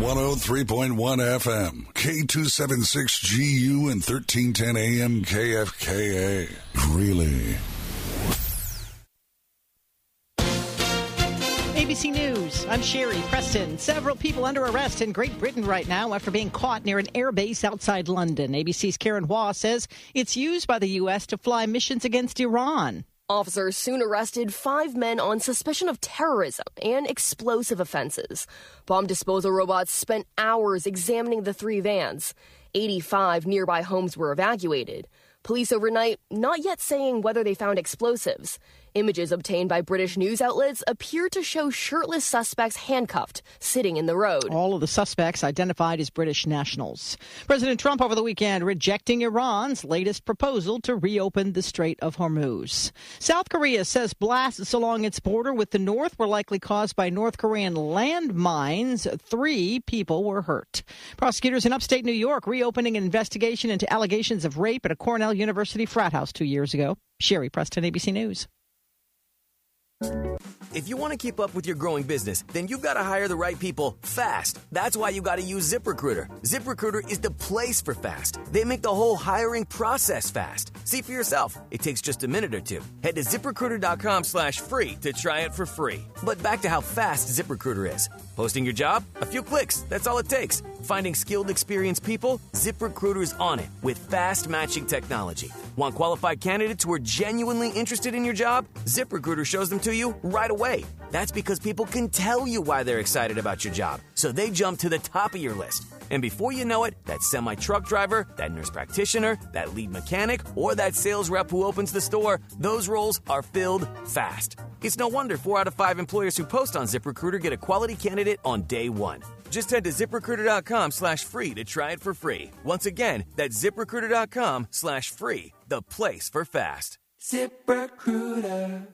103.1 FM, K276GU and 1310 AM KFKA. Really? ABC News, I'm Sherry Preston. Several people under arrest in Great Britain right now after being caught near an airbase outside London. ABC's Karen Waugh says it's used by the U.S. to fly missions against Iran. Officers soon arrested 5 men on suspicion of terrorism and explosive offenses. Bomb disposal robots spent hours examining the 3 vans. 85 nearby homes were evacuated. Police overnight not yet saying whether they found explosives. Images obtained by British news outlets appear to show shirtless suspects handcuffed, sitting in the road. All of the suspects identified as British nationals. President Trump over the weekend rejecting Iran's latest proposal to reopen the Strait of Hormuz. South Korea says blasts along its border with the north were likely caused by North Korean landmines. 3 people were hurt. Prosecutors in upstate New York reopening an investigation into allegations of rape at a Cornell University frat house 2 years ago. Sherry Preston, ABC News. If you want to keep up with your growing business, then you've got to hire the right people fast. That's why you got to use ZipRecruiter. ZipRecruiter is the place for fast. They make the whole hiring process fast. See for yourself. It takes just a minute or two. Head to ZipRecruiter.com/free to try it for free. But back to how fast ZipRecruiter is. Posting your job? A few clicks. That's all it takes. Finding skilled, experienced people? ZipRecruiter is on it with fast matching technology. Want qualified candidates who are genuinely interested in your job? ZipRecruiter shows them to you right away. That's because people can tell you why they're excited about your job, so they jump to the top of your list. And before you know it, that semi-truck driver, that nurse practitioner, that lead mechanic, or that sales rep who opens the store, those roles are filled fast. It's no wonder 4 out of 5 employers who post on ZipRecruiter get a quality candidate on day 1. Just head to ZipRecruiter.com/free to try it for free. Once again, that's ZipRecruiter.com/free, the place for fast. ZipRecruiter.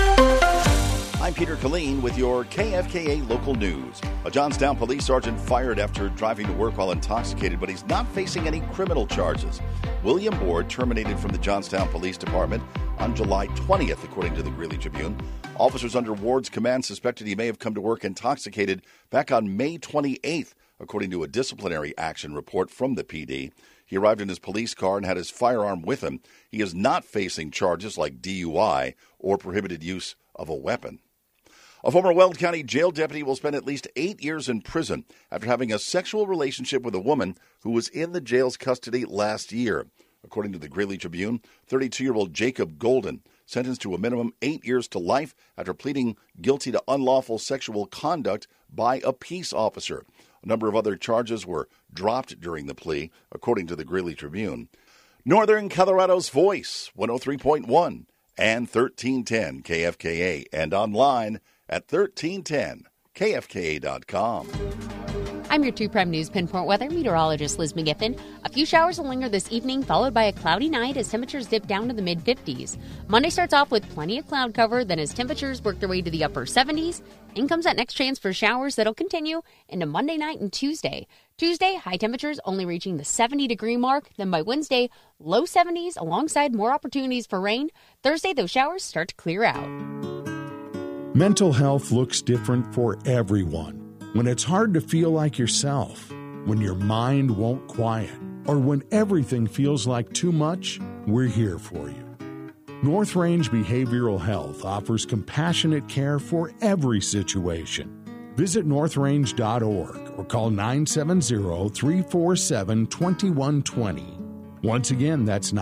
I'm Peter Killeen with your KFKA local news. A Johnstown police sergeant fired after driving to work while intoxicated, but he's not facing any criminal charges. William Ward terminated from the Johnstown Police Department on July 20th, according to the Greeley Tribune. Officers under Ward's command suspected he may have come to work intoxicated back on May 28th, according to a disciplinary action report from the PD. He arrived in his police car and had his firearm with him. He is not facing charges like DUI or prohibited use of a weapon. A former Weld County jail deputy will spend at least 8 years in prison after having a sexual relationship with a woman who was in the jail's custody last year. According to the Greeley Tribune, 32-year-old Jacob Golden, sentenced to a minimum 8 years to life after pleading guilty to unlawful sexual conduct by a peace officer. A number of other charges were dropped during the plea, according to the Greeley Tribune. Northern Colorado's Voice, 103.1 and 1310 KFKA, and online at 1310kfka.com. I'm your 2 Prime News Pinpoint weather meteorologist Liz McGiffin. A few showers will linger this evening, followed by a cloudy night as temperatures dip down to the mid-50s. Monday starts off with plenty of cloud cover, then as temperatures work their way to the upper 70s, in comes that next chance for showers that'll continue into Monday night and Tuesday. Tuesday, high temperatures only reaching the 70-degree mark. Then by Wednesday, low 70s alongside more opportunities for rain. Thursday, those showers start to clear out. Mental health looks different for everyone. When it's hard to feel like yourself, when your mind won't quiet, or when everything feels like too much, we're here for you. North Range Behavioral Health offers compassionate care for every situation. Visit northrange.org or call 970-347-2120. Once again, that's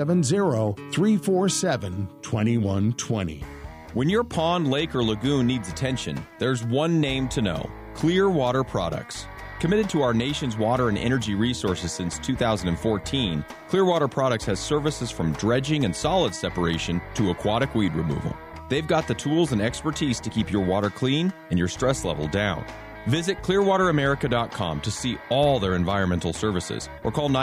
970-347-2120. When your pond, lake, or lagoon needs attention, there's one name to know: Clearwater Products. Committed to our nation's water and energy resources since 2014, Clearwater Products has services from dredging and solid separation to aquatic weed removal. They've got the tools and expertise to keep your water clean and your stress level down. Visit clearwateramerica.com to see all their environmental services or call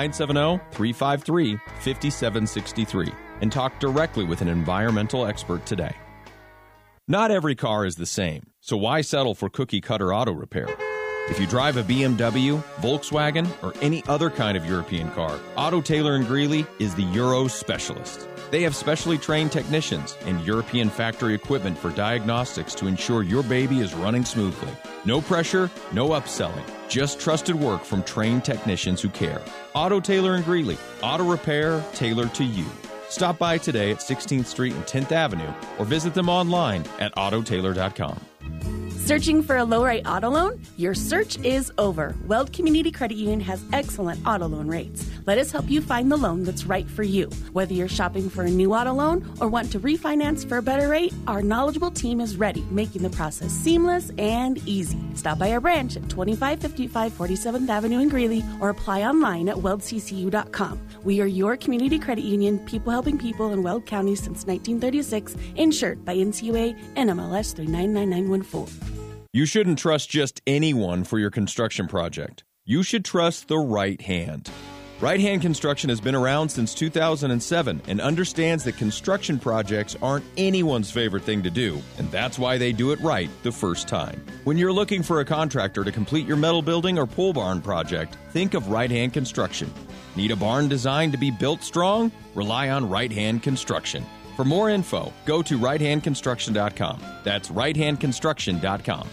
970-353-5763 and talk directly with an environmental expert today. Not every car is the same, so why settle for cookie-cutter auto repair? If you drive a BMW, Volkswagen, or any other kind of European car, Auto Taylor & Greeley is the Euro specialist. They have specially trained technicians and European factory equipment for diagnostics to ensure your baby is running smoothly. No pressure, no upselling, just trusted work from trained technicians who care. Auto Taylor & Greeley, auto repair tailored to you. Stop by today at 16th Street and 10th Avenue or visit them online at autotaylor.com. Searching for a low-rate auto loan? Your search is over. Weld Community Credit Union has excellent auto loan rates. Let us help you find the loan that's right for you. Whether you're shopping for a new auto loan or want to refinance for a better rate, our knowledgeable team is ready, making the process seamless and easy. Stop by our branch at 2555 47th Avenue in Greeley or apply online at weldccu.com. We are your community credit union, people helping people in Weld County since 1936, insured by NCUA and MLS 399914. You shouldn't trust just anyone for your construction project. You should trust the right hand. Right Hand Construction has been around since 2007 and understands that construction projects aren't anyone's favorite thing to do, and that's why they do it right the first time. When you're looking for a contractor to complete your metal building or pole barn project, think of Right Hand Construction. Need a barn designed to be built strong? Rely on Right Hand Construction. For more info, go to righthandconstruction.com. That's righthandconstruction.com.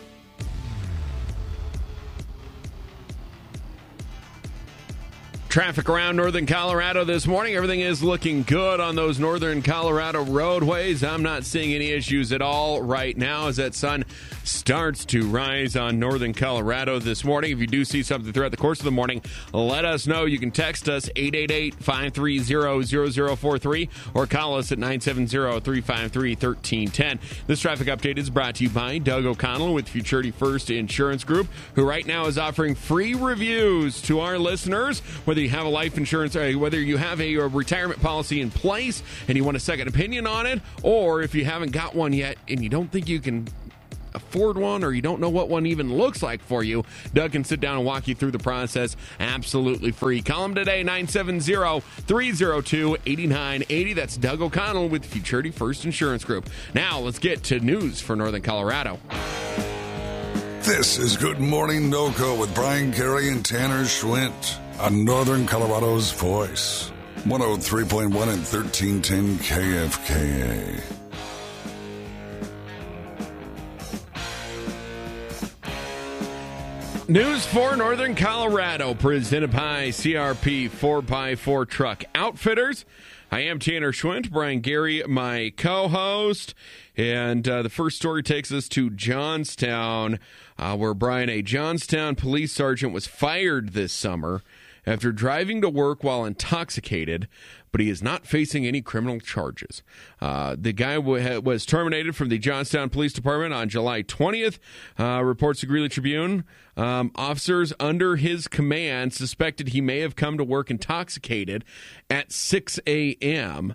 Traffic around northern Colorado this morning. Everything is looking good on those northern Colorado roadways. I'm not seeing any issues at all right now as that sun starts to rise on northern Colorado this morning. If you do see something throughout the course of the morning, let us know. You can text us 888-530-0043 or call us at 970-353-1310. This traffic update is brought to you by Doug O'Connell with Futurity First Insurance Group, who right now is offering free reviews to our listeners. Whether you have a life insurance, whether you have a retirement policy in place and you want a second opinion on it, or if you haven't got one yet and you don't think you can afford one or you don't know what one even looks like for you, Doug can sit down and walk you through the process absolutely free. Call him today, 970-302-8980. That's Doug O'Connell with Futurity First Insurance Group. Now let's get to news for northern Colorado. This is Good Morning NOCO with Brian Carey and Tanner Schwint on Northern Colorado's Voice, 103.1 and 1310 KFKA. News for Northern Colorado, presented by CRP 4x4 Truck Outfitters. I am Tanner Schwint, Brian Gary, my co-host, and the first story takes us to Johnstown, where Brian, a Johnstown police sergeant, was fired this summer after driving to work while intoxicated, but he is not facing any criminal charges. The guy was terminated from the Johnstown Police Department on July 20th, reports the Greeley Tribune. Officers under his command suspected he may have come to work intoxicated at 6 a.m.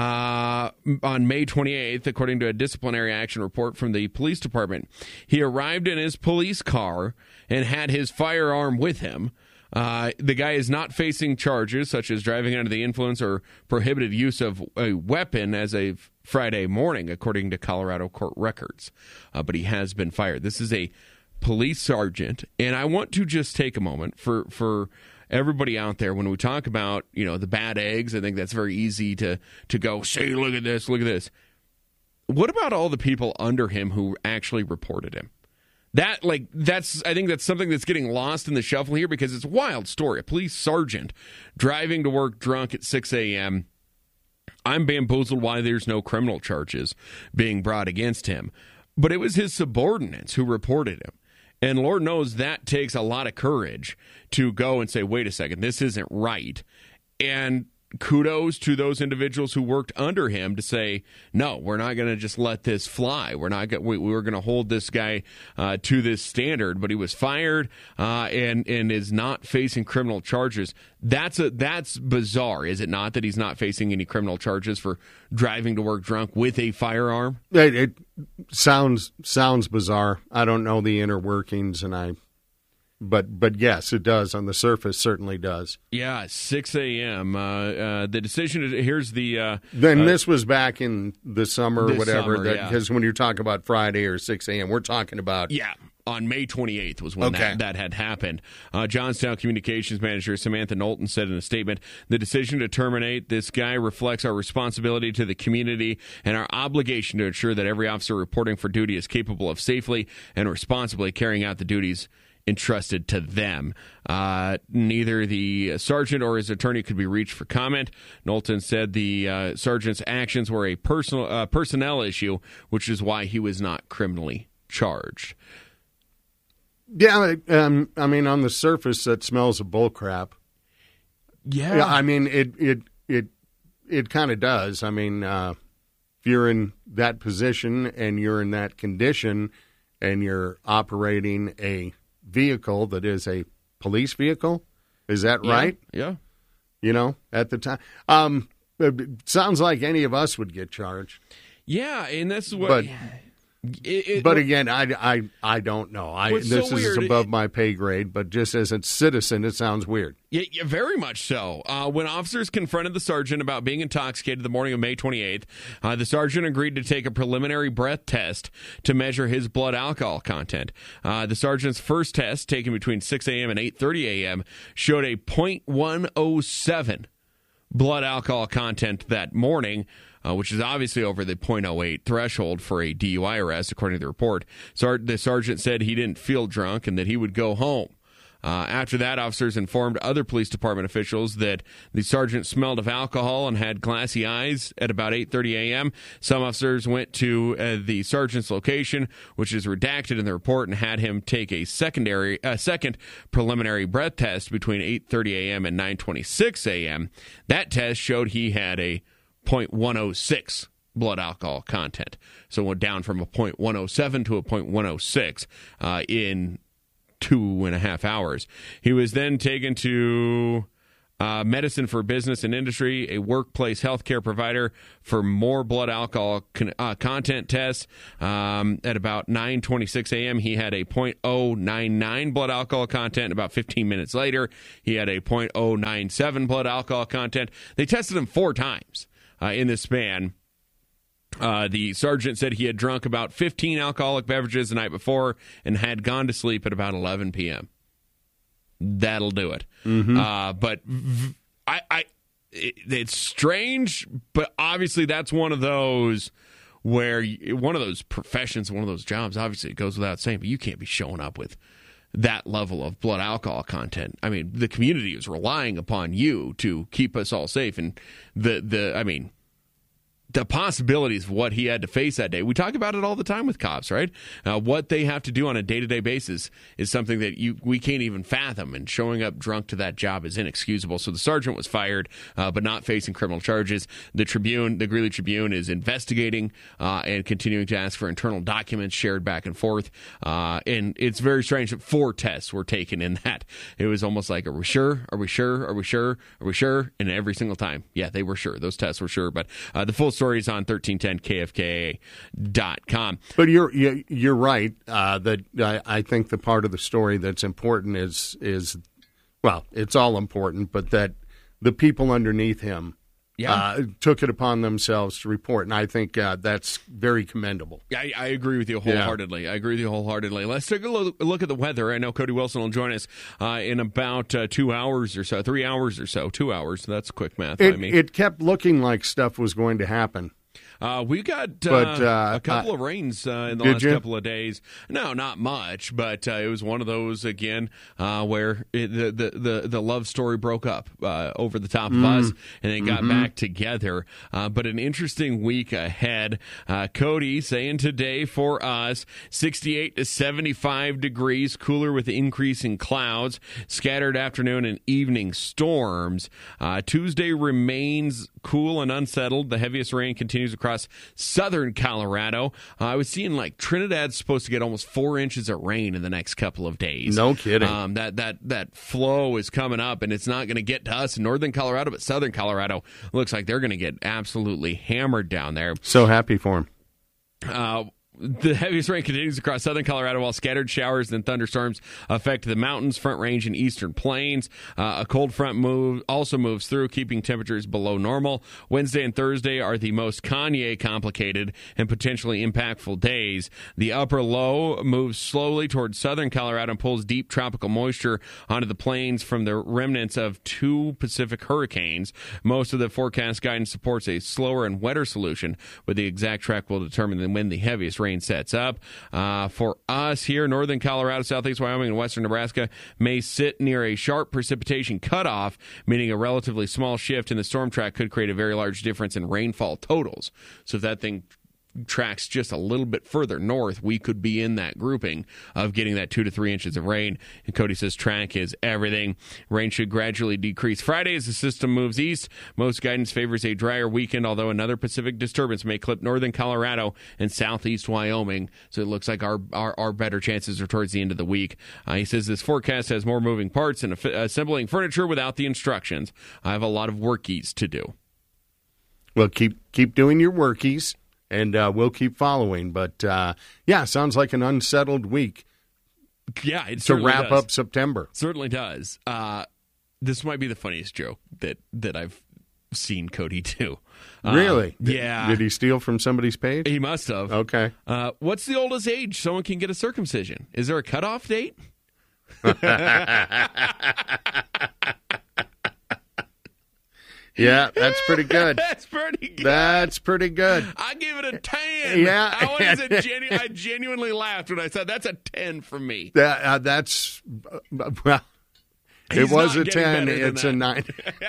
On May 28th, according to a disciplinary action report from the police department. He arrived in his police car and had his firearm with him. The guy is not facing charges such as driving under the influence or prohibited use of a weapon as of Friday morning, according to Colorado court records. But he has been fired. This is a police sergeant, and I want to just take a moment for everybody out there when we talk about, the bad eggs. I think that's very easy to go, say, look at this, look at this. What about all the people under him who actually reported him? I think that's something that's getting lost in the shuffle here because it's a wild story. A police sergeant driving to work drunk at 6 a.m. I'm bamboozled why there's no criminal charges being brought against him. But it was his subordinates who reported him. And Lord knows that takes a lot of courage to go and say, wait a second, this isn't right. And kudos to those individuals who worked under him to say, no, we're not going to just let this fly. We're going to hold this guy to this standard. But he was fired and is not facing criminal charges. That's bizarre, is it not, that he's not facing any criminal charges for driving to work drunk with a firearm? It sounds bizarre. I don't know the inner workings, But yes, it does. On the surface, certainly does. Yeah, 6 a.m. The decision, here's the... Then this was back in the summer or whatever, because when you're talking about Friday or 6 a.m., we're talking about on May 28th was when that had happened. Johnstown Communications Manager Samantha Knowlton said in a statement, the decision to terminate this guy reflects our responsibility to the community and our obligation to ensure that every officer reporting for duty is capable of safely and responsibly carrying out the duties entrusted to them. Neither the sergeant or his attorney could be reached for comment. Knowlton said the sergeant's actions were a personnel issue, which is why he was not criminally charged. Yeah, I mean, on the surface, that smells of bullcrap. Yeah, I mean, it kind of does. I mean, if you're in that position and you're in that condition and you're operating a vehicle that is a police vehicle, is that right? Yeah. You know, at the time, it sounds like any of us would get charged. Yeah, and that's what. But again, I don't know. This is above my pay grade, but just as a citizen, it sounds weird. Yeah, very much so. When officers confronted the sergeant about being intoxicated the morning of May 28th, the sergeant agreed to take a preliminary breath test to measure his blood alcohol content. The sergeant's first test, taken between 6 a.m. and 8:30 a.m., showed a .107 blood alcohol content that morning, which is obviously over the .08 threshold for a DUI arrest, according to the report. The sergeant said he didn't feel drunk and that he would go home. After that, officers informed other police department officials that the sergeant smelled of alcohol and had glassy eyes at about 8:30 a.m. Some officers went to the sergeant's location, which is redacted in the report, and had him take a second preliminary breath test between 8:30 a.m. and 9:26 a.m. That test showed he had a .106 blood alcohol content. So it went down from a .107 to a .106 in 2.5 hours. He was then taken to Medicine for Business and Industry, a workplace healthcare provider, for more blood alcohol content tests. At about 9:26 a.m., he had a .099 blood alcohol content. About 15 minutes later, he had a .097 blood alcohol content. They tested him 4 times in this span. The sergeant said he had drunk about 15 alcoholic beverages the night before and had gone to sleep at about 11 p.m. That'll do it. Mm-hmm. But it's strange, but obviously that's one of those where one of those professions, one of those jobs, obviously it goes without saying, but you can't be showing up with that level of blood alcohol content. I mean, the community is relying upon you to keep us all safe, and the possibilities of what he had to face that day. We talk about it all the time with cops, right? What they have to do on a day-to-day basis is something that we can't even fathom, and showing up drunk to that job is inexcusable. So the sergeant was fired, but not facing criminal charges. The Greeley Tribune, is investigating and continuing to ask for internal documents shared back and forth. And it's very strange that 4 tests were taken in that. It was almost like, are we sure? Are we sure? Are we sure? Are we sure? And every single time, yeah, they were sure. Those tests were sure. But the full story is on 1310kfka.com. But you're right that I think the part of the story that's important is well, it's all important, but that the people underneath him took it upon themselves to report, and I think that's very commendable. I agree with you wholeheartedly. Yeah. I agree with you wholeheartedly. Let's take a look at the weather. I know Cody Wilson will join us in about 2 hours or so, 3 hours or so, 2 hours. That's quick math by me. It kept looking like stuff was going to happen. We got a couple of rains in the last couple of days. No, not much, but it was one of those again where the love story broke up over the top of us, and they got back together. But an interesting week ahead. Cody saying today for us 68 to 75 degrees, cooler with increasing clouds, scattered afternoon and evening storms. Tuesday remains cool and unsettled. The heaviest rain continues across southern Colorado. I was seeing like Trinidad's supposed to get almost 4 inches of rain in the next couple of days. No kidding. That flow is coming up, and it's not going to get to us in northern Colorado, but southern Colorado looks like they're going to get absolutely hammered down there. So happy for them. The heaviest rain continues across southern Colorado while scattered showers and thunderstorms affect the mountains, Front Range, and eastern plains. A cold front also moves through, keeping temperatures below normal. Wednesday and Thursday are the most Kanye-complicated and potentially impactful days. The upper low moves slowly towards southern Colorado and pulls deep tropical moisture onto the plains from the remnants of 2 Pacific hurricanes. Most of the forecast guidance supports a slower and wetter solution, but the exact track will determine when the heaviest rain sets up. For us here, northern Colorado, southeast Wyoming, and western Nebraska may sit near a sharp precipitation cutoff, meaning a relatively small shift in the storm track could create a very large difference in rainfall totals. So if that thing tracks just a little bit further north, we could be in that grouping of getting that 2 to 3 inches of rain. And Cody says track is everything. Rain should gradually decrease Friday as the system moves east. Most guidance favors a drier weekend, although another Pacific disturbance may clip northern Colorado and southeast Wyoming. So it looks like our better chances are towards the end of the week. He says this forecast has more moving parts and assembling furniture without the instructions. I have a lot of workies to do. Well, keep doing your workies. And we'll keep following. But, sounds like an unsettled week. Yeah, it to wrap up September. Certainly does. This might be the funniest joke that I've seen Cody do. Really? Yeah. Did he steal from somebody's page? He must have. Okay. What's the oldest age someone can get a circumcision? Is there a cutoff date? Yeah, that's pretty good. That's pretty good. That's pretty good. I give it a 10. Yeah. I genuinely laughed when I said that's a 10 for me. That's, well, it was a 10. It's a 9.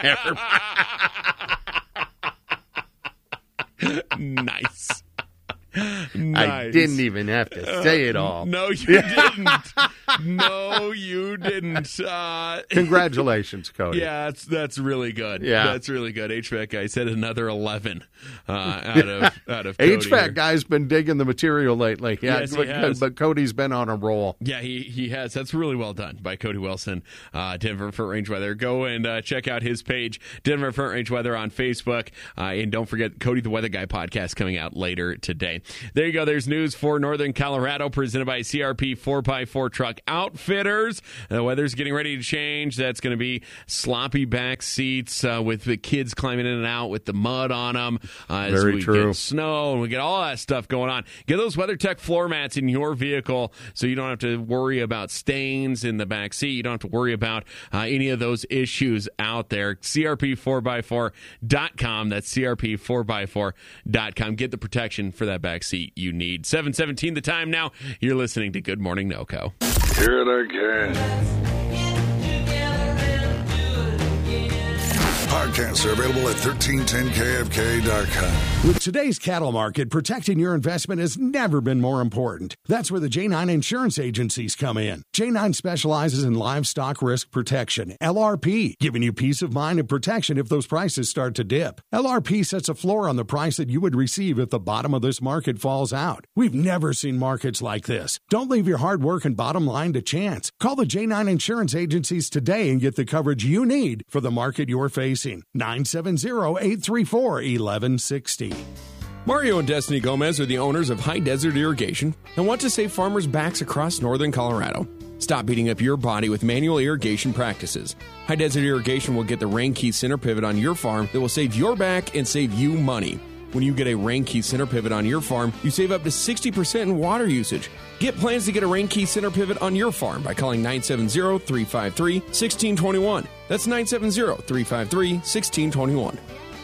Nice. I didn't even have to say it all. No, you didn't. No, you didn't. Congratulations, Cody. Yeah, that's really good. Yeah. That's really good. HVAC guy said another 11 out of Cody. HVAC guy's been digging the material lately. Yeah, yes, he has. But Cody's been on a roll. Yeah, he has. That's really well done by Cody Wilson, Denver Front Range Weather. Go and check out his page, Denver Front Range Weather on Facebook. And don't forget Cody the Weather Guy podcast coming out later today. There you go. There's news for northern Colorado presented by CRP 4x4 Truck Outfitters. The weather's getting ready to change. That's going to be sloppy back seats with the kids climbing in and out with the mud on them. As Very we true. get snow and we get all that stuff going on. Get those WeatherTech floor mats in your vehicle so you don't have to worry about stains in the back seat. You don't have to worry about any of those issues out there. CRP4x4.com. That's CRP4x4.com. Get the protection for that back seat you need. 7:17 the time now. You're listening to Good Morning NoCo. Here it again. Podcasts are available at 1310kfk.com. With today's cattle market, protecting your investment has never been more important. That's where the J9 insurance agencies come in. J9 specializes in livestock risk protection, LRP, giving you peace of mind and protection if those prices start to dip. LRP sets a floor on the price that you would receive if the bottom of this market falls out. We've never seen markets like this. Don't leave your hard work and bottom line to chance. Call the J9 insurance agencies today and get the coverage you need for the market you're facing. 970-834-1160. Mario and Destiny Gomez are the owners of High Desert Irrigation and want to save farmers' backs across northern Colorado. Stop beating up your body with manual irrigation practices. High Desert Irrigation will get the Rain Key center pivot on your farm that will save your back and save you money. When you get a Rain Key center pivot on your farm, you save up to 60% in water usage. Get plans to get a Rain Key center pivot on your farm by calling 970-353-1621. That's 970-353-1621.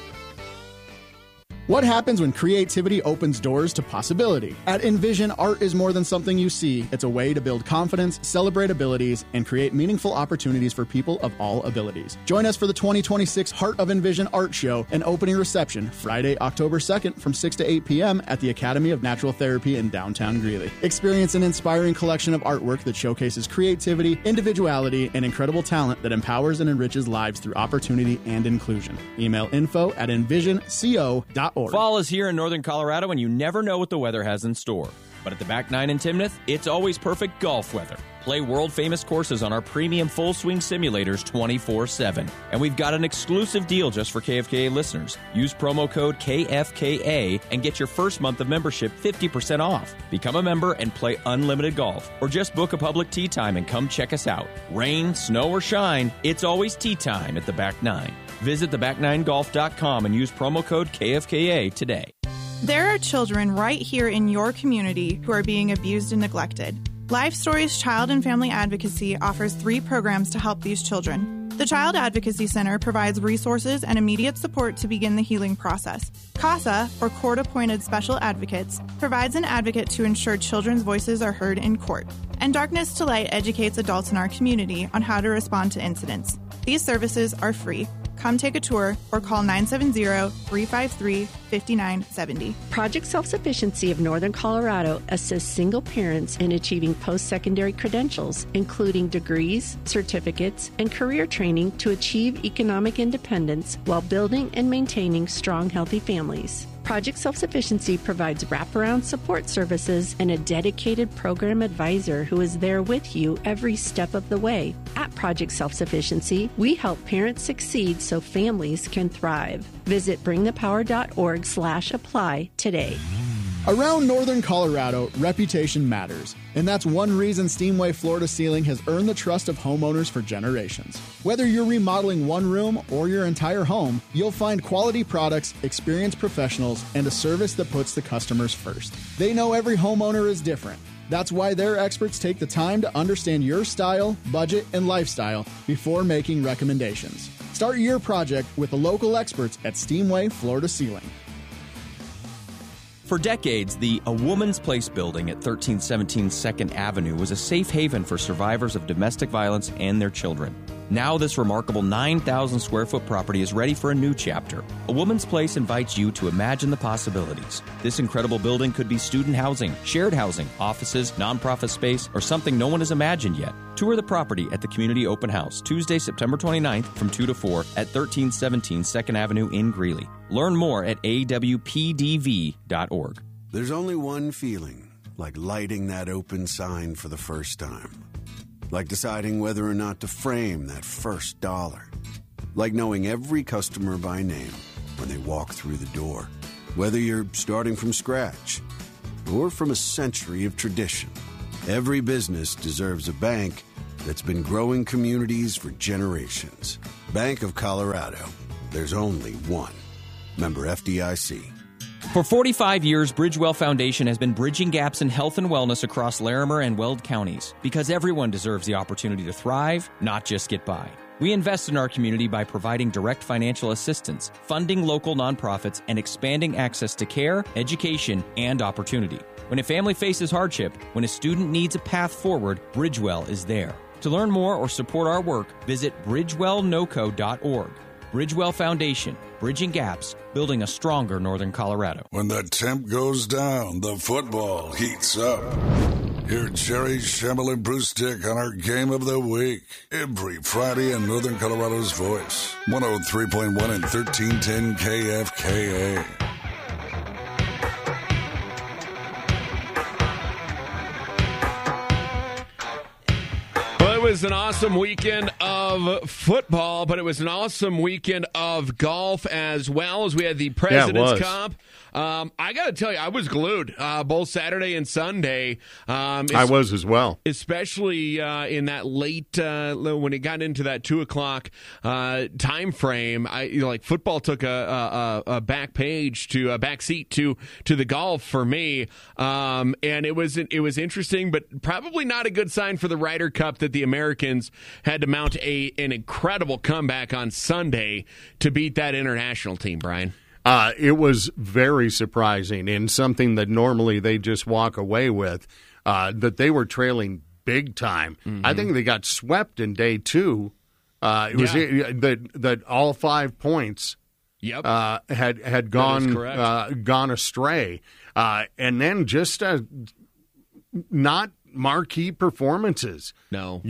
What happens when creativity opens doors to possibility? At Envision, art is more than something you see. It's a way to build confidence, celebrate abilities, and create meaningful opportunities for people of all abilities. Join us for the 2026 Heart of Envision Art Show and opening reception Friday, October 2nd from 6 to 8 p.m. at the Academy of Natural Therapy in downtown Greeley. Experience an inspiring collection of artwork that showcases creativity, individuality, and incredible talent that empowers and enriches lives through opportunity and inclusion. Email info@envisionco.org. Fall is here in northern Colorado, and you never know what the weather has in store. But at the Back 9 in Timnath, it's always perfect golf weather. play world-famous courses on our premium full-swing simulators 24/7. And we've got an exclusive deal just for KFKA listeners. Use promo code KFKA and get your first month of membership 50% off. Become a member and play unlimited golf. Or just book a public tee time and come check us out. Rain, snow, or shine, it's always tee time at the Back Nine. Visit theback9golf.com and use promo code KFKA today. There are children right here in your community who are being abused and neglected. Life Stories Child and Family Advocacy offers 3 programs to help these children. The Child Advocacy Center provides resources and immediate support to begin the healing process. CASA, or Court-Appointed Special Advocates, provides an advocate to ensure children's voices are heard in court. And Darkness to Light educates adults in our community on how to respond to incidents. These services are free. Come take a tour or call 970-353-5970. Project Self-Sufficiency of Northern Colorado assists single parents in achieving post-secondary credentials, including degrees, certificates, and career training to achieve economic independence while building and maintaining strong, healthy families. Project Self-Sufficiency provides wraparound support services and a dedicated program advisor who is there with you every step of the way. At Project Self-Sufficiency, we help parents succeed so families can thrive. Visit bringthepower.org/apply today. Around Northern Colorado, reputation matters, and that's one reason Steamway Floor to Ceiling has earned the trust of homeowners for generations. Whether you're remodeling one room or your entire home, you'll find quality products, experienced professionals, and a service that puts the customers first. They know every homeowner is different. That's why their experts take the time to understand your style, budget, and lifestyle before making recommendations. Start your project with the local experts at Steamway Floor to Ceiling. For decades, the A Woman's Place building at 1317 2nd Avenue was a safe haven for survivors of domestic violence and their children. Now this remarkable 9,000 square foot property is ready for a new chapter. A Woman's Place invites you to imagine the possibilities. This incredible building could be student housing, shared housing, offices, nonprofit space, or something no one has imagined yet. Tour the property at the Community Open House, Tuesday, September 29th from 2 to 4 at 1317 2nd Avenue in Greeley. Learn more at awpdv.org. There's only one feeling, like lighting that open sign for the first time. Like deciding whether or not to frame that first dollar. Like knowing every customer by name when they walk through the door. Whether you're starting from scratch or from a century of tradition. Every business deserves a bank that's been growing communities for generations. Bank of Colorado. There's only one. Member FDIC. For 45 years, Bridgewell Foundation has been bridging gaps in health and wellness across Larimer and Weld counties because everyone deserves the opportunity to thrive, not just get by. We invest in our community by providing direct financial assistance, funding local nonprofits, and expanding access to care, education, and opportunity. When a family faces hardship, when a student needs a path forward, Bridgewell is there. To learn more or support our work, visit bridgewellnoco.org. Bridgewell Foundation, bridging gaps, building a stronger Northern Colorado. When the temp goes down, the football heats up. Hear Jerry, Schemmel, and Bruce Dick on our Game of the Week. Every Friday in Northern Colorado's voice. 103.1 and 1310 KFKA. It was an awesome weekend of football, but it was an awesome weekend of golf as well, as we had the President's Cup. I got to tell you, I was glued both Saturday and Sunday. I was as well. Especially in that late, when it got into that 2 o'clock time frame. Like football took a back page to a back seat to the golf for me. And it was interesting, but probably not a good sign for the Ryder Cup that the Americans had to mount an incredible comeback on Sunday to beat that international team, Brian. It was very surprising, and something that normally they just walk away with, that they were trailing big time. Mm-hmm. I think they got swept in day 2. It was that all 5 points had gone astray. And then just not marquee performances. No.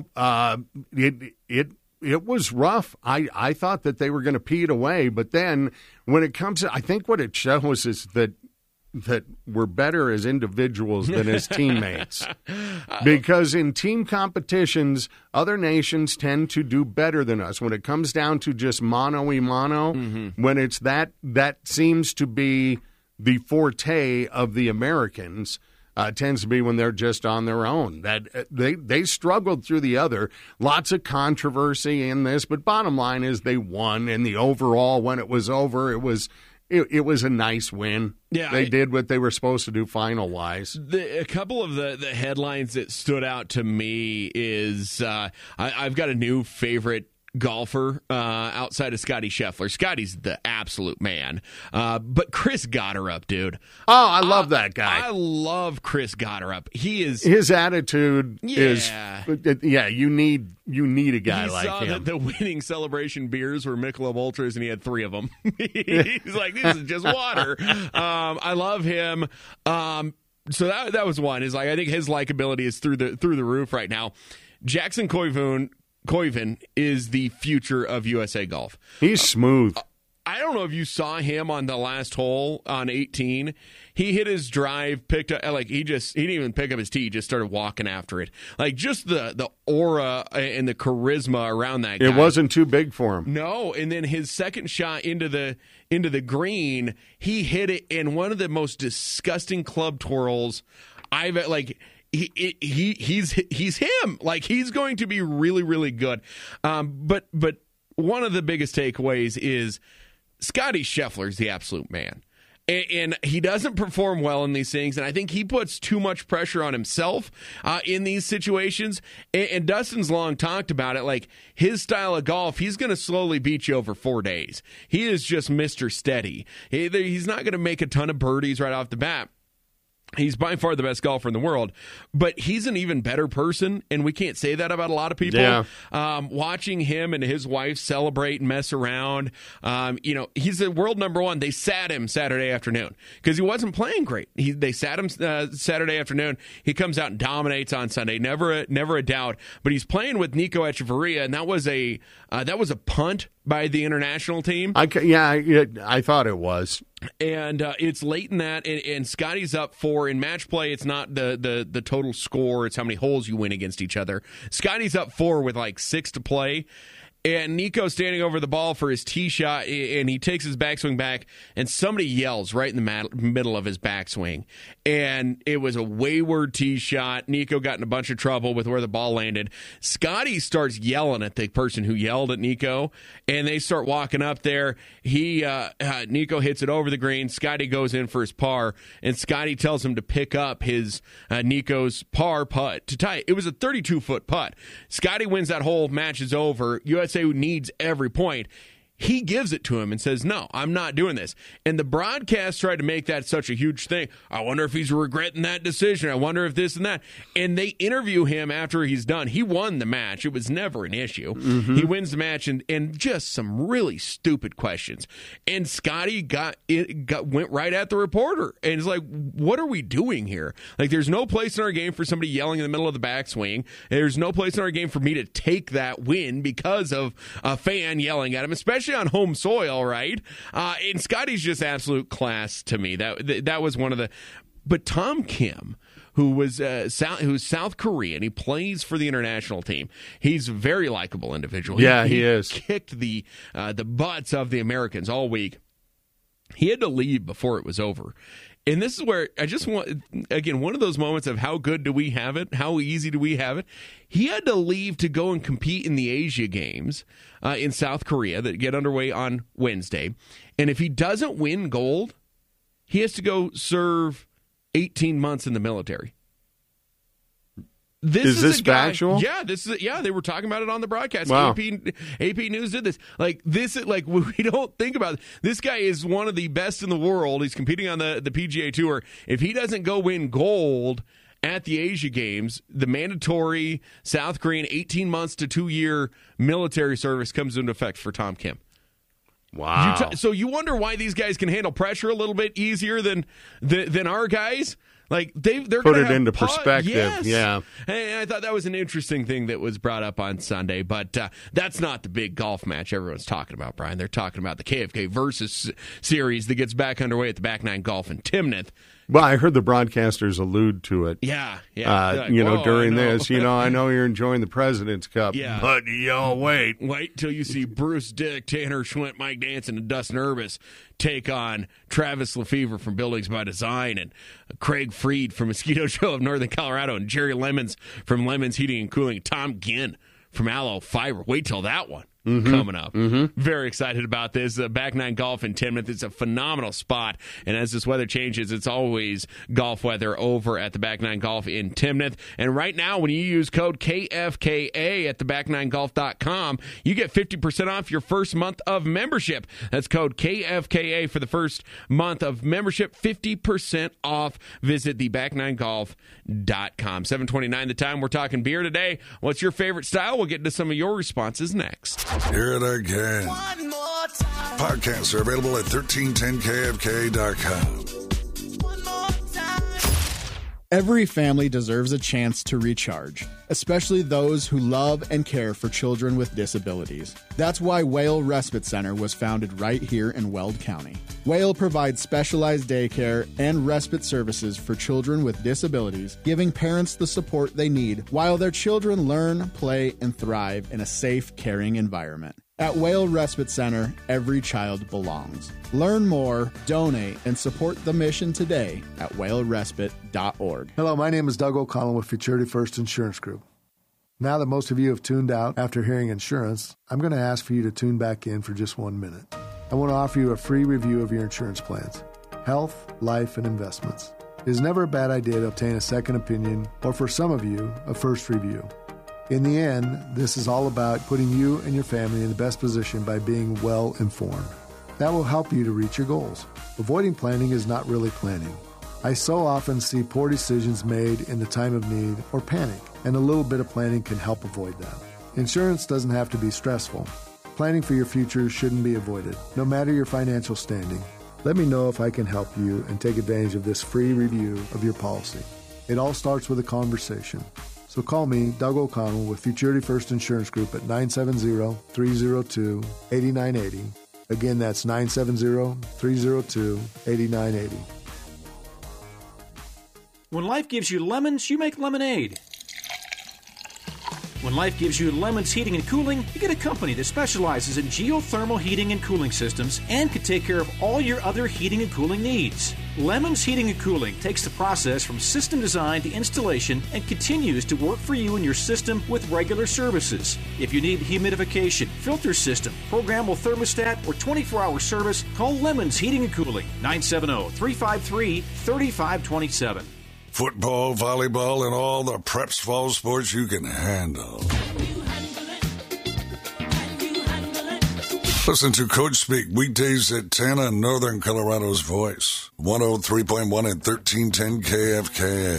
It was rough. I thought that they were going to pee it away, but then when it comes to, I think what it shows is that we're better as individuals than as teammates. Because in team competitions, other nations tend to do better than us. When it comes down to just mano-a-mano, when it's that seems to be the forte of the Americans. Tends to be when they're just on their own. That they struggled through the other. Lots of controversy in this, but bottom line is they won. And the overall, when it was over, it was a nice win. Yeah, they did what they were supposed to do final-wise. A couple of the headlines that stood out to me is I've got a new favorite golfer outside of Scotty Scheffler. Scotty's the absolute man. But Chris Gotterup, dude. Oh, I love that guy. I love Chris Gotterup. His attitude is you need a guy like him. He saw that the winning celebration beers were Michelob Ultras and he had 3 of them. He's like, this is just water. I love him. So that was one. Is like, I think his likability is through the roof right now. Jackson Koivun is the future of USA Golf. He's smooth. I don't know if you saw him on the last hole on 18. He hit his drive, picked up, like he didn't even pick up his tee, he just started walking after it. Like just the aura and the charisma around that guy. It wasn't too big for him. No, and then his second shot into the green, he hit it in one of the most disgusting club twirls I've like. He's him. Like he's going to be really, really good. But one of the biggest takeaways is Scotty Scheffler's the absolute man. And he doesn't perform well in these things, and I think he puts too much pressure on himself in these situations. And Dustin's long talked about it, like his style of golf, he's going to slowly beat you over 4 days. He is just Mr. Steady. He's not going to make a ton of birdies right off the bat. He's by far the best golfer in the world, but he's an even better person, and we can't say that about a lot of people. Yeah. Watching him and his wife celebrate and mess around, he's the world number one. They sat him Saturday afternoon because he wasn't playing great. They sat him Saturday afternoon. He comes out and dominates on Sunday, never a doubt. But he's playing with Nico Echeverria, and that was a punt by the international team. I thought it was. And it's late in that, and Scotty's up 4. In match play, it's not the total score, it's how many holes you win against each other. Scotty's up 4 with like 6 to play. And Nico's standing over the ball for his tee shot, and he takes his backswing back, and somebody yells right in the middle of his backswing. And it was a wayward tee shot. Nico got in a bunch of trouble with where the ball landed. Scotty starts yelling at the person who yelled at Nico, and they start walking up there. Nico hits it over the green. Scotty goes in for his par, and Scotty tells him to pick up his Nico's par putt to tie it. It was a 32-foot putt. Scotty wins that hole. Match is over. USA needs every point. He gives it to him and says, no, I'm not doing this. And the broadcast tried to make that such a huge thing. I wonder if he's regretting that decision. I wonder if this and that. And they interview him after he's done. He won the match. It was never an issue. Mm-hmm. He wins the match and just some really stupid questions. And Scotty went right at the reporter. And it's like, what are we doing here? Like, there's no place in our game for somebody yelling in the middle of the backswing. There's no place in our game for me to take that win because of a fan yelling at him, especially on home soil, right? And Scotty's just absolute class to me. That was one of the. But Tom Kim, who's South Korean, he plays for the international team. He's a very likable individual. Yeah, he is. Kicked the butts of the Americans all week. He had to leave before it was over. And this is where I just want, again, one of those moments of how good do we have it? How easy do we have it? He had to leave to go and compete in the Asia Games in South Korea that get underway on Wednesday. And if he doesn't win gold, he has to go serve 18 months in the military. Is this factual? Yeah, they were talking about it on the broadcast. Wow. AP News did this. We don't think about it. This guy is one of the best in the world. He's competing on the PGA Tour. If he doesn't go win gold at the Asia Games, the mandatory South Korean 18 months to 2-year military service comes into effect for Tom Kim. Wow. So you wonder why these guys can handle pressure a little bit easier than our guys? Like they're put gonna it have into perspective. Yes. Yeah, and I thought that was an interesting thing that was brought up on Sunday. But that's not the big golf match everyone's talking about, Brian. They're talking about the KFK Versus series that gets back underway at the Back Nine Golf in Timnath. Well, I heard the broadcasters allude to it. Yeah. Like, during this, I know you're enjoying the President's Cup, but wait till you see Bruce Dick, Tanner Schwint, Mike Danson, and Dustin Urbis take on Travis Lefevre from Buildings by Design and Craig Freed from Mosquito Show of Northern Colorado and Jerry Lemons from Lemons Heating and Cooling, Tom Ginn from Aloe Fiber. Wait till that one. Coming up. Very excited about this. Back Nine Golf in Timnath. It's a phenomenal spot. And as this weather changes, it's always golf weather over at the Back Nine Golf in Timnath. And right now, when you use code KFKA at theback9golf.com, you get 50% off your first month of membership. That's code KFKA for the first month of membership. 50% off. Visit theback9golf.com. 7:29 the time. We're talking beer today. What's your favorite style? We'll get into some of your responses next. Hear it again. One more time. Podcasts are available at 1310kfk.com. Every family deserves a chance to recharge, especially those who love and care for children with disabilities. That's why Whale Respite Center was founded right here in Weld County. Whale provides specialized daycare and respite services for children with disabilities, giving parents the support they need while their children learn, play, and thrive in a safe, caring environment. At Whale Respite Center, every child belongs. Learn more, donate, and support the mission today at whalerespite.org. Hello, my name is Doug O'Connell with Futurity First Insurance Group. Now that most of you have tuned out after hearing insurance, I'm going to ask for you to tune back in for just 1 minute. I want to offer you a free review of your insurance plans, health, life, and investments. It is never a bad idea to obtain a second opinion, or for some of you, a first review. In the end, this is all about putting you and your family in the best position by being well informed. That will help you to reach your goals. Avoiding planning is not really planning. I so often see poor decisions made in the time of need or panic, and a little bit of planning can help avoid that. Insurance doesn't have to be stressful. Planning for your future shouldn't be avoided, no matter your financial standing. Let me know if I can help you and take advantage of this free review of your policy. It all starts with a conversation. So call me, Doug O'Connell, with Futurity First Insurance Group at 970-302-8980. Again, that's 970-302-8980. When life gives you lemons, you make lemonade. When life gives you Lemons Heating and Cooling, you get a company that specializes in geothermal heating and cooling systems and can take care of all your other heating and cooling needs. Lemons Heating and Cooling takes the process from system design to installation and continues to work for you and your system with regular services. If you need humidification, filter system, programmable thermostat, or 24-hour service, call Lemons Heating and Cooling, 970-353-3527. Football, volleyball, and all the preps fall sports you can handle. Listen to Coach Speak weekdays at 10 on Northern Colorado's Voice. 103.1 and 1310 KFKA.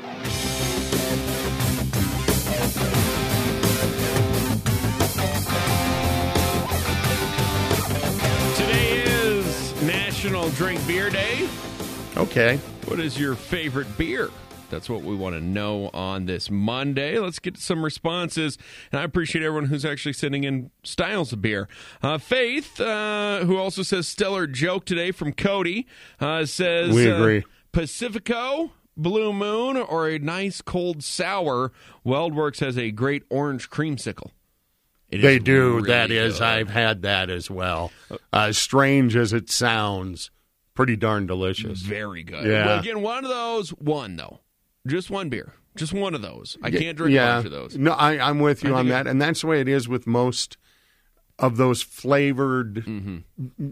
Today is National Drink Beer Day. Okay. What is your favorite beer? That's what we want to know on this Monday. Let's get to some responses. And I appreciate everyone who's actually sending in styles of beer. Faith, who also says stellar joke today from Cody, says... We agree. Pacifico, Blue Moon, or a nice cold sour. WeldWorks has a great orange creamsicle. They do. Really that is. good. I've had that as well. Strange as it sounds, pretty darn delicious. Very good. Yeah. Well, again, one of those, though. Just one beer. Just one of those. I can't drink a bunch of those. No, I'm with you on that. And that's the way it is with most of those flavored, kind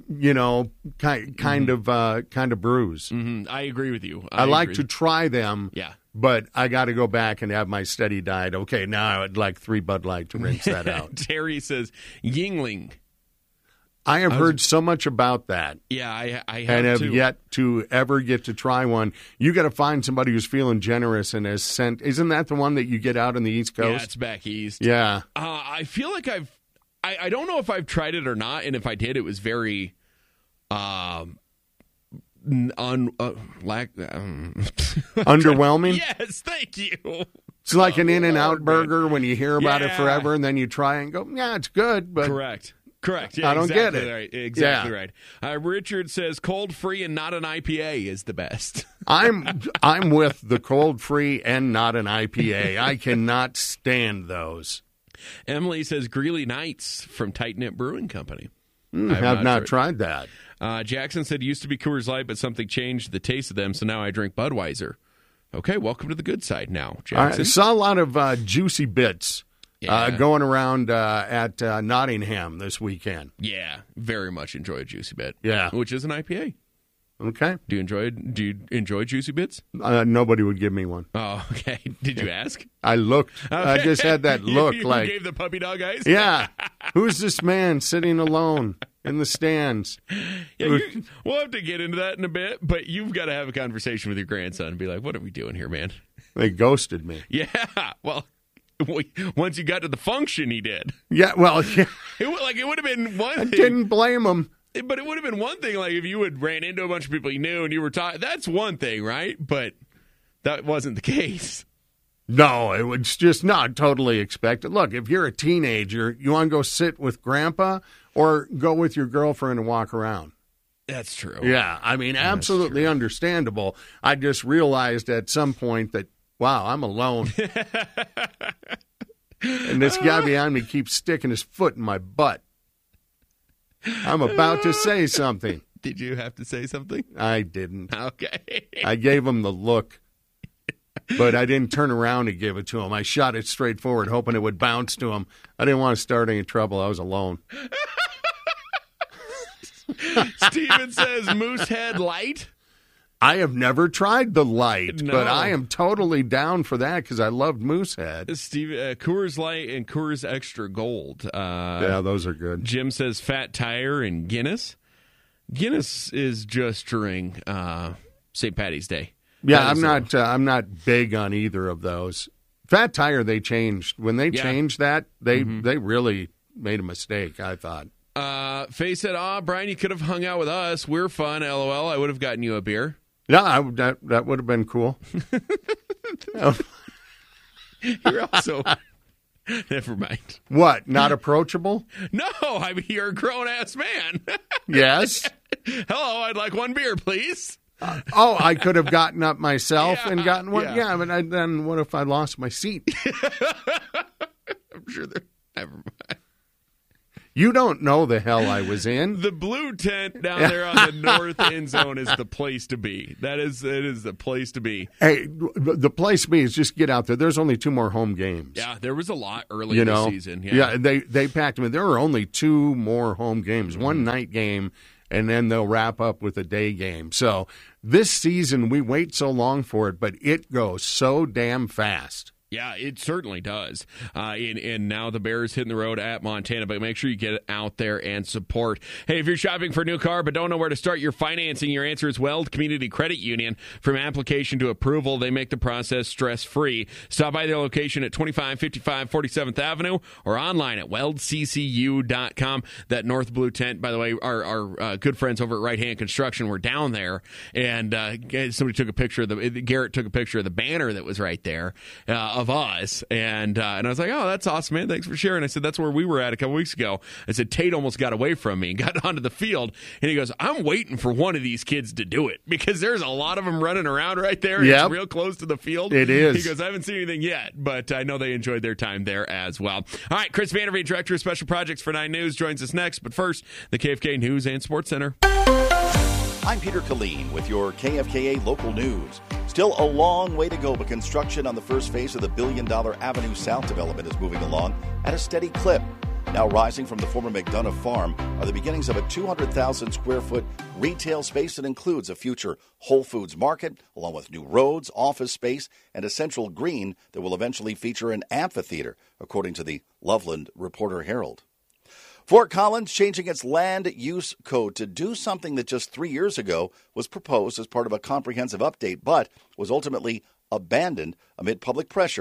of brews. Mm-hmm. I agree with you. I like to try them. Yeah. But I got to go back and have my steady diet. Okay, now I'd like 3 Bud Light to rinse that out. Terry says Yingling. I have heard so much about that. Yeah, I have and have too. yet to ever get to try one. You got to find somebody who's feeling generous and has sent. Isn't that the one that you get out on the East Coast? Yeah, it's back east. Yeah. I feel like I don't know if I've tried it or not, and if I did, it was very Underwhelming? Yes, thank you. It's like an In-N-Out burger when you hear about it forever and then you try and go, yeah, it's good, but Correct. Yeah, I don't get it. Right. Exactly right. Richard says cold free and not an IPA is the best. I'm with the cold free and not an IPA. I cannot stand those. Emily says Greeley Nights from Tight Knit Brewing Company. I have not tried that. Jackson said used to be Coors Light, but something changed the taste of them, so now I drink Budweiser. Okay, welcome to the good side now, Jackson. I saw a lot of Juicy Bits going around at Nottingham this weekend. Yeah, very much enjoy a Juicy Bit. Yeah. Which is an IPA. Okay. Do you enjoy Juicy Bits? Nobody would give me one. Oh, okay. Did you ask? I looked. Okay. I just had that look. You like gave the puppy dog eyes? Yeah. Who's this man sitting alone in the stands? Yeah, we'll have to get into that in a bit, but you've got to have a conversation with your grandson and be like, what are we doing here, man? They ghosted me. Yeah. Well, once you got to the function, he did. Yeah, well, yeah. It would have been one thing. I didn't blame him. But it would have been one thing, like if you had ran into a bunch of people you knew and you were talking. That's one thing, right? But that wasn't the case. No, it was just not totally expected. Look, if you're a teenager, you want to go sit with Grandpa or go with your girlfriend and walk around. That's true. Yeah, I mean, absolutely understandable. I just realized at some point that, wow, I'm alone. And this guy behind me keeps sticking his foot in my butt. I'm about to say something. Did you have to say something? I didn't. Okay. I gave him the look, but I didn't turn around and give it to him. I shot it straight forward, hoping it would bounce to him. I didn't want to start any trouble. I was alone. Steven says Moosehead Light. I have never tried the light, but I am totally down for that because I loved Moosehead. Coors Light and Coors Extra Gold. Yeah, those are good. Jim says Fat Tire and Guinness. Guinness is just during St. Patty's Day. Yeah, I'm not big on either of those. Fat Tire, they changed. When they changed that, they really made a mistake, I thought. Faye said, Brian, you could have hung out with us. We're fun, LOL. I would have gotten you a beer. Yeah, that would have been cool. You're also... Never mind. What, not approachable? No, I mean, you're a grown-ass man. Yes. Hello, I'd like one beer, please. I could have gotten up myself and gotten one. Yeah, but then what if I lost my seat? I'm sure never mind. You don't know the hell I was in. The blue tent down there on the north end zone is the place to be. It is the place to be. Hey, the place to be is just get out there. There's only 2 more home games. Yeah, there was a lot early in the season. Yeah, they packed them in. There are only 2 more home games, one night game, and then they'll wrap up with a day game. So this season, we wait so long for it, but it goes so damn fast. Yeah, it certainly does. And now the Bears hitting the road at Montana, but make sure you get out there and support. Hey, if you're shopping for a new car but don't know where to start your financing, your answer is Weld Community Credit Union. From application to approval, they make the process stress-free. Stop by their location at 2555 47th Avenue or online at weldccu.com. That North Blue tent, by the way, our good friends over at Right Hand Construction were down there, and somebody took a picture of Garrett took a picture of the banner that was right there. Of us, and I was like, oh, that's awesome, man. Thanks for sharing. I said, that's where we were at a couple weeks ago. I said, Tate almost got away from me and got onto the field, and he goes, I'm waiting for one of these kids to do it because there's a lot of them running around right there. Yep. It's real close to the field. It is. He goes, I haven't seen anything yet, but I know they enjoyed their time there as well. All right, Chris Vanderveen, Director of Special Projects for 9 News, joins us next, but first, the KFK News and Sports Center. I'm Peter Killeen with your KFKA local news. Still a long way to go, but construction on the first phase of the $1 billion Avenue South development is moving along at a steady clip. Now rising from the former McDonough farm are the beginnings of a 200,000 square foot retail space that includes a future Whole Foods market, along with new roads, office space, and a central green that will eventually feature an amphitheater, according to the Loveland Reporter-Herald. Fort Collins changing its land use code to do something that just 3 years ago was proposed as part of a comprehensive update, but was ultimately abandoned amid public pressure.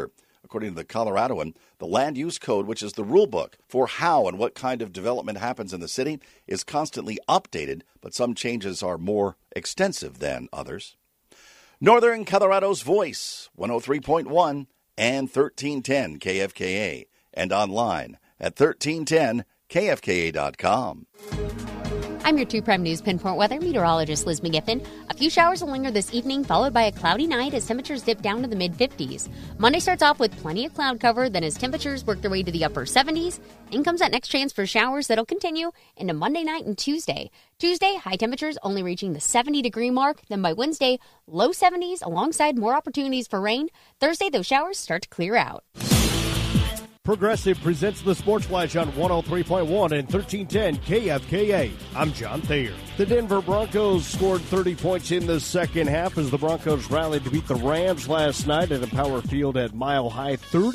According to the Coloradoan, the land use code, which is the rule book for how and what kind of development happens in the city, is constantly updated, but some changes are more extensive than others. Northern Colorado's Voice, 103.1 and 1310 KFKA, and online at 1310kfka.com. I'm your 2 Prime News Pinpoint weather meteorologist Liz McGiffin. A few showers will linger this evening, followed by a cloudy night as temperatures dip down to the mid-50s. Monday starts off with plenty of cloud cover, then as temperatures work their way to the upper 70s, in comes that next chance for showers that'll continue into Monday night and Tuesday. Tuesday, high temperatures only reaching the 70-degree mark. Then by Wednesday, low 70s alongside more opportunities for rain. Thursday, those showers start to clear out. Progressive presents the Sports Flash on 103.1 and 1310 KFKA. I'm John Thayer. The Denver Broncos scored 30 points in the second half as the Broncos rallied to beat the Rams last night at Empower Field at Mile High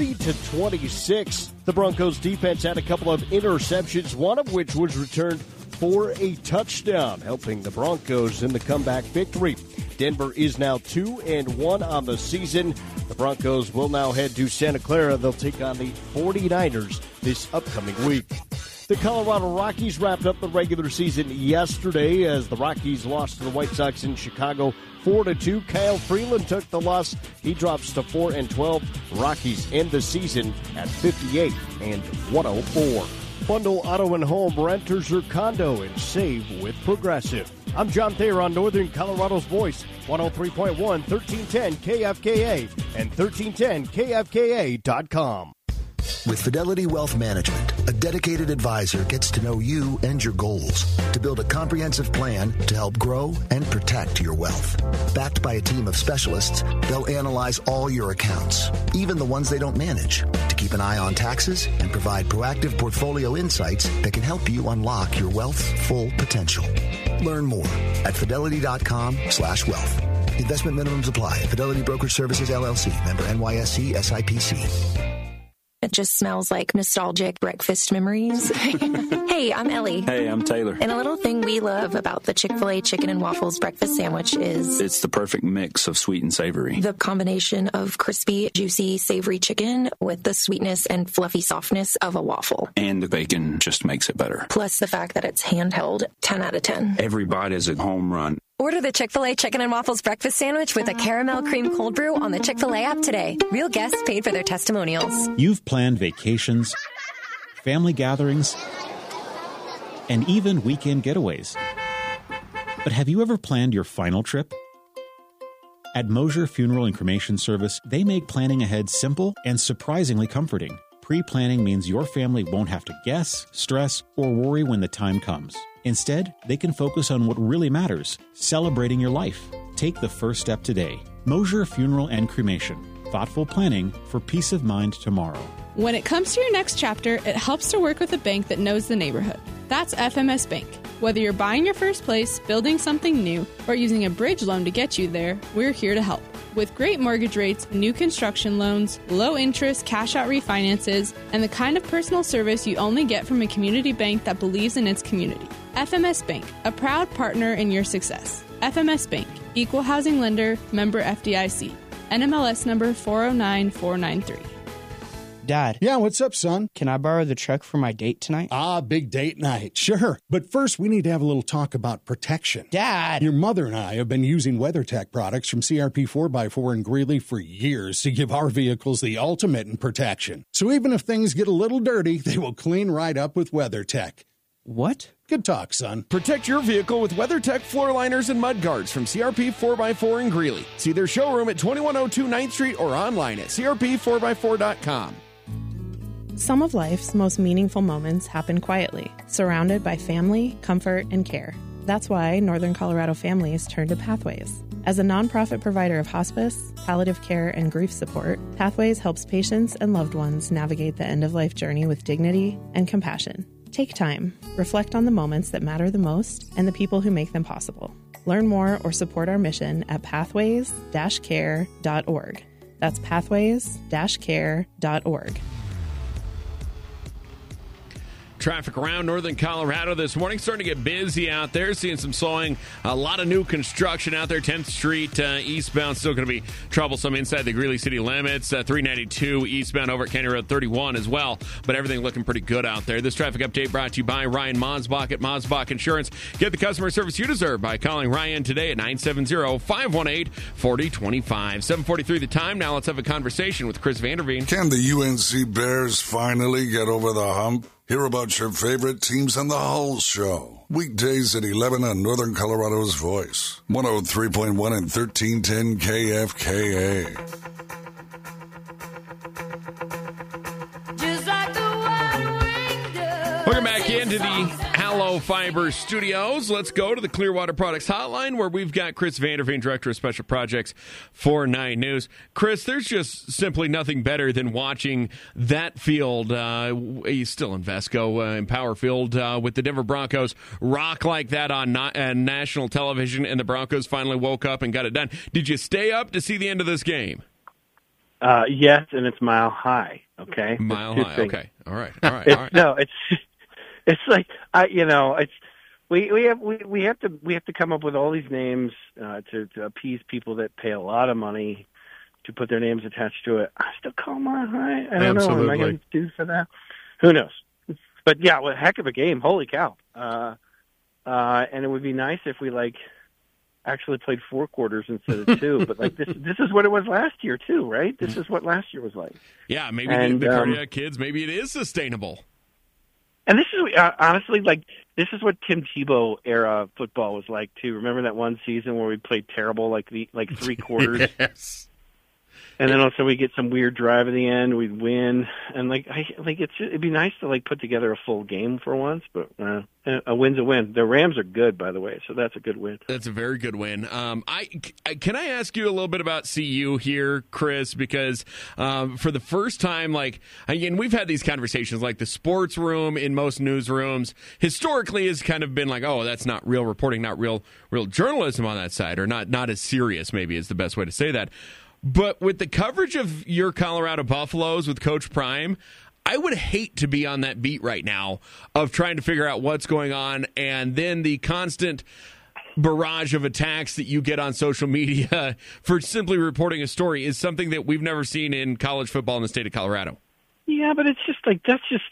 30-26. The Broncos defense had a couple of interceptions, one of which was returned for a touchdown, helping the Broncos in the comeback victory. Denver is now 2-1 on the season. The Broncos will now head to Santa Clara. They'll take on the 49ers this upcoming week. The Colorado Rockies wrapped up the regular season yesterday as the Rockies lost to the White Sox in Chicago 4-2. Kyle Freeland took the loss. He drops to 4-12. Rockies end the season at 58-104. Bundle auto and home, renters or condo, and save with Progressive. I'm John Thayer on Northern Colorado's Voice, 103.1, 1310 KFKA, and 1310kfka.com. With Fidelity Wealth Management, a dedicated advisor gets to know you and your goals to build a comprehensive plan to help grow and protect your wealth. Backed by a team of specialists, they'll analyze all your accounts, even the ones they don't manage, to keep an eye on taxes and provide proactive portfolio insights that can help you unlock your wealth's full potential. Learn more at fidelity.com/wealth. Investment minimums apply. Fidelity Brokerage Services, LLC. Member NYSE SIPC. It just smells like nostalgic breakfast memories. Hey, I'm Ellie. Hey, I'm Taylor. And a little thing we love about the Chick-fil-A Chicken and Waffles breakfast sandwich is... it's the perfect mix of sweet and savory. The combination of crispy, juicy, savory chicken with the sweetness and fluffy softness of a waffle. And the bacon just makes it better. Plus the fact that it's handheld, 10 out of 10. Every bite is a home run. Order the Chick-fil-A Chicken and Waffles breakfast sandwich with a caramel cream cold brew on the Chick-fil-A app today. Real guests paid for their testimonials. You've planned vacations, family gatherings, and even weekend getaways. But have you ever planned your final trip? At Mosier Funeral and Cremation Service, they make planning ahead simple and surprisingly comforting. Pre-planning means your family won't have to guess, stress, or worry when the time comes. Instead, they can focus on what really matters, celebrating your life. Take the first step today. Mosier Funeral and Cremation. Thoughtful planning for peace of mind tomorrow. When it comes to your next chapter, it helps to work with a bank that knows the neighborhood. That's FMS Bank. Whether you're buying your first place, building something new, or using a bridge loan to get you there, we're here to help. With great mortgage rates, new construction loans, low interest cash-out refinances, and the kind of personal service you only get from a community bank that believes in its community. FMS Bank, a proud partner in your success. FMS Bank, Equal Housing Lender, member FDIC. NMLS number 409493. Dad. Yeah, what's up, son? Can I borrow the truck for my date tonight? Big date night. Sure. But first, we need to have a little talk about protection. Dad! Your mother and I have been using WeatherTech products from CRP 4x4 in Greeley for years to give our vehicles the ultimate in protection. So even if things get a little dirty, they will clean right up with WeatherTech. What? Good talk, son. Protect your vehicle with WeatherTech floor liners and mud guards from CRP 4x4 in Greeley. See their showroom at 2102 9th Street or online at crp4x4.com. Some of life's most meaningful moments happen quietly, surrounded by family, comfort, and care. That's why Northern Colorado families turn to Pathways. As a nonprofit provider of hospice, palliative care, and grief support, Pathways helps patients and loved ones navigate the end-of-life journey with dignity and compassion. Take time, reflect on the moments that matter the most and the people who make them possible. Learn more or support our mission at pathways-care.org. That's pathways-care.org. Traffic around northern Colorado this morning starting to get busy out there. Seeing some slowing. A lot of new construction out there. 10th Street eastbound still going to be troublesome inside the Greeley city limits. 392 eastbound over at County Road 31 as well. But everything looking pretty good out there. This traffic update brought to you by Ryan Mosbach at Mosbach Insurance. Get the customer service you deserve by calling Ryan today at 970-518-4025. 7:43 the time. Now let's have a conversation with Chris Vanderveen. Can the UNC Bears finally get over the hump? Hear about your favorite teams on the Hull Show. Weekdays at 11 on Northern Colorado's Voice. 103.1 and 1310 KFKA. Welcome back into the Hallow Fiber Studios. Let's go to the Clearwater Products Hotline where we've got Chris Vanderveen, Director of Special Projects for 9 News. Chris, there's just simply nothing better than watching that field. He's still in Vesco, in Power Field, with the Denver Broncos rock like that on national television, and the Broncos finally woke up and got it done. Did you stay up to see the end of this game? Yes, and it's Mile High. Okay, Mile High. Okay, all right. No, it's like we have to come up with all these names to appease people that pay a lot of money to put their names attached to it. I still call Mile High. I don't know. Am I going to do for that? Who knows? But yeah, well, heck of a game. Holy cow! And it would be nice if we actually played 4 quarters instead of 2. But this is what it was last year too, right? This is what last year was like. Yeah, maybe the cardiac kids. Maybe it is sustainable. And this is honestly this is what Tim Tebow era football was like too. Remember that one season where we played terrible, like 3 quarters, yes. And then also we get some weird drive at the end, we'd win, and it'd be nice to put together a full game for once. But a win's a win. The Rams are good, by the way, so that's a good win. That's a very good win. Can I ask you a little bit about CU here, Chris? Because for the first time, again, we've had these conversations. The sports room in most newsrooms historically has kind of been oh, that's not real reporting, not real journalism on that side, or not as serious. Maybe is the best way to say that. But with the coverage of your Colorado Buffaloes with Coach Prime, I would hate to be on that beat right now of trying to figure out what's going on, and then the constant barrage of attacks that you get on social media for simply reporting a story is something that we've never seen in college football in the state of Colorado. Yeah, but it's just that's just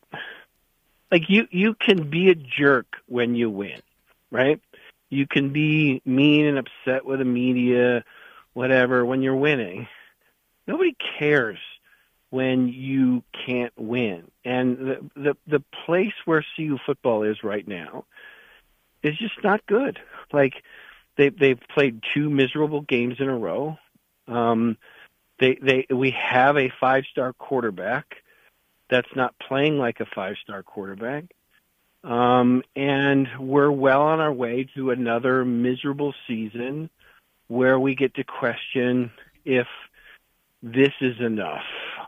you can be a jerk when you win, right? You can be mean and upset with the media, whatever, when you're winning. Nobody cares when you can't win. And the place where CU football is right now is just not good. They've played 2 miserable games in a row. We have a 5-star quarterback that's not playing like a 5-star quarterback. And we're well on our way to another miserable season where we get to question if this is enough.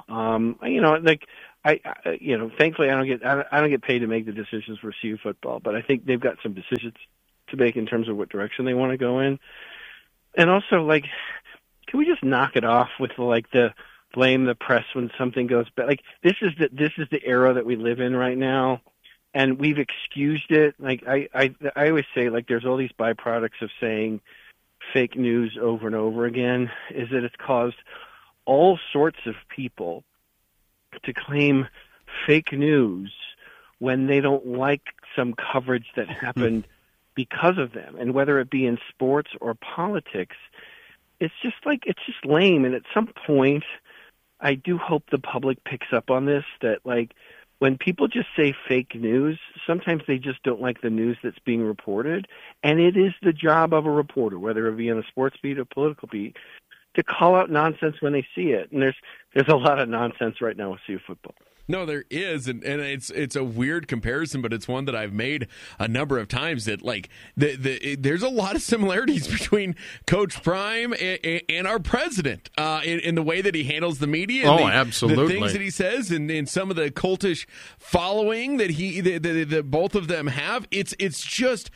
Thankfully I don't get paid to make the decisions for CU football, but I think they've got some decisions to make in terms of what direction they want to go in. And also, can we just knock it off with the blame the press when something goes bad? This is the era that we live in right now, and we've excused it. I always say, there's all these byproducts of saying fake news over and over again, is that it's caused all sorts of people to claim fake news when they don't like some coverage that happened because of them. And whether it be in sports or politics, it's just lame. And at some point, I do hope the public picks up on this, that when people just say fake news, sometimes they just don't like the news that's being reported. And it is the job of a reporter, whether it be on a sports beat or political beat, to call out nonsense when they see it. And there's a lot of nonsense right now with CU football. No, there is, and it's a weird comparison, but it's one that I've made a number of times. That there's a lot of similarities between Coach Prime and our president in the way that he handles the media. And absolutely, the things that he says, and some of the cultish following that both of them have. It's just.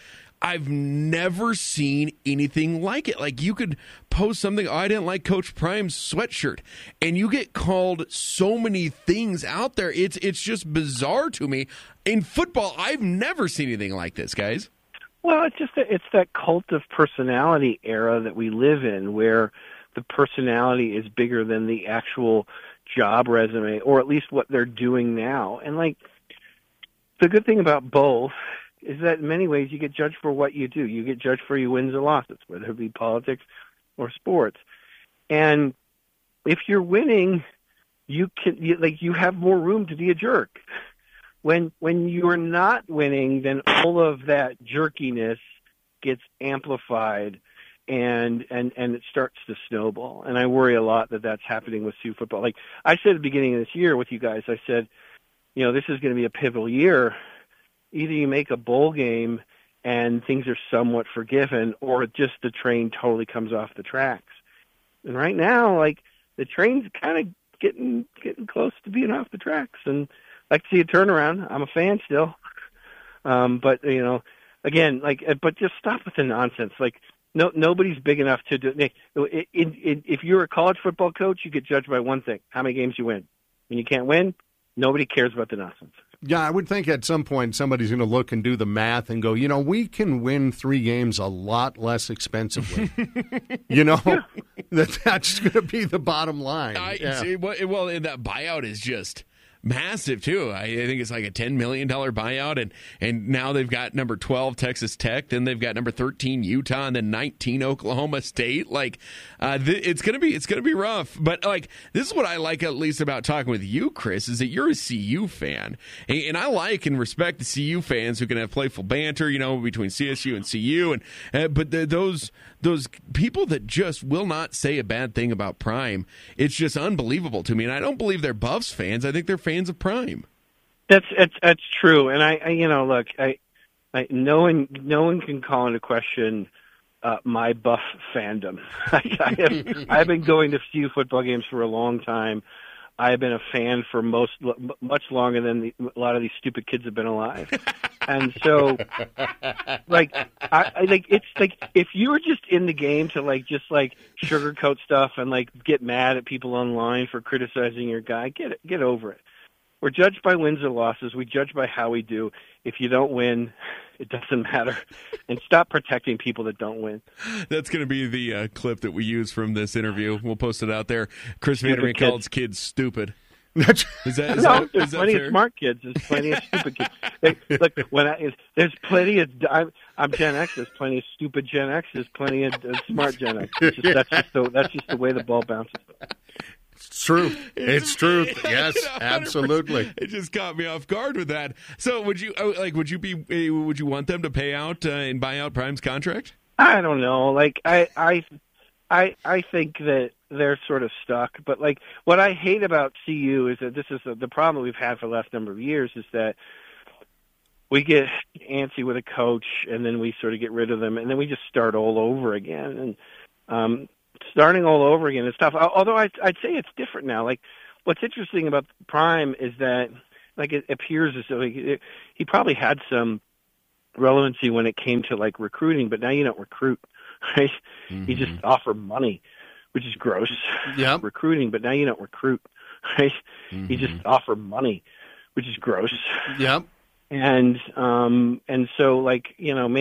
I've never seen anything like it. Like, you could post something, I didn't like Coach Prime's sweatshirt, and you get called so many things out there. It's just bizarre to me. In football, I've never seen anything like this, guys. Well, it's that cult of personality era that we live in, where the personality is bigger than the actual job resume, or at least what they're doing now. And like, the good thing about both is that in many ways you get judged for what you do. You get judged for your wins and losses, whether it be politics or sports. And if you're winning, you have more room to be a jerk. When you're not winning, then all of that jerkiness gets amplified, and it starts to snowball. And I worry a lot that that's happening with Sioux football. Like I said at the beginning of this year with you guys, I said, this is going to be a pivotal year. Either you make a bowl game and things are somewhat forgiven, or just the train totally comes off the tracks. And right now, like, the train's kind of getting close to being off the tracks, and I'd like to see a turnaround. I'm a fan still. But, again, but just stop with the nonsense. Like, nobody's big enough to do it. If you're a college football coach, you get judged by one thing: how many games you win. When you can't win, nobody cares about the nonsense. Yeah, I would think at some point somebody's going to look and do the math and go, we can win 3 games a lot less expensively. That's going to be the bottom line. Well, and that buyout is just massive, too. I think it's like a $10 million buyout, and now they've got number 12, Texas Tech, then they've got number 13, Utah, and then 19, Oklahoma State. Like, it's gonna be rough. But, like, this is what I like at least about talking with you, Chris, is that you're a CU fan. And I like and respect the CU fans who can have playful banter, between CSU and CU. But those people that just will not say a bad thing about Prime, it's just unbelievable to me. And I don't believe they're Buffs fans. I think they're fans of Prime. That's true. And look, no one can call into question my Buff fandom. I've been going to few football games for a long time. I've been a fan for much longer than a lot of these stupid kids have been alive. And so, it's like, if you were just in the game to sugarcoat stuff and get mad at people online for criticizing your guy, get over it. We're judged by wins or losses. We judge by how we do. If you don't win, it doesn't matter. And stop protecting people that don't win. That's going to be the clip that we use from this interview. We'll post it out there. Chris Vandermeer calls kids stupid. There's plenty of smart kids. There's plenty of stupid kids. There's plenty of. I'm Gen X. There's plenty of stupid Gen X. There's plenty of smart Gen X. That's just the way the ball bounces. It's truth. It's truth. Yes, absolutely. It just caught me off guard with that. So, would you want them to pay out and buy out Prime's contract? I don't know. I think that they're sort of stuck. But what I hate about CU is that this is the problem we've had for the last number of years, is that we get antsy with a coach and then we sort of get rid of them and then we just start all over again. And starting all over again is tough. Although I'd say it's different now. What's interesting about Prime is that it appears as though he probably had some relevancy when it came to recruiting, but now you don't recruit, right? Mm-hmm. You just offer money, which is gross. Yep. Recruiting, but now you don't recruit, right? Mm-hmm. You just offer money, which is gross. Yep. And so maybe